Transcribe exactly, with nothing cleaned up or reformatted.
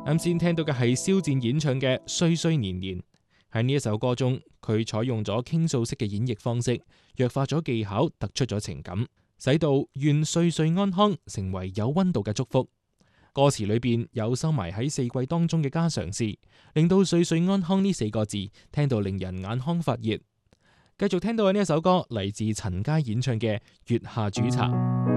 啱先聽到嘅係肖戰演唱嘅《歲歲年年》。喺呢一首歌中，佢採用咗傾訴式嘅演繹方式，弱化咗技巧，突出咗情感，使到願歲歲安康成為有溫度嘅祝福。歌詞裏邊有收埋喺四季當中嘅家常事，令到歲歲安康呢四個字聽到令人眼眶發熱。繼續聽到嘅呢一首歌嚟自陳佳演唱嘅《月下煮茶》。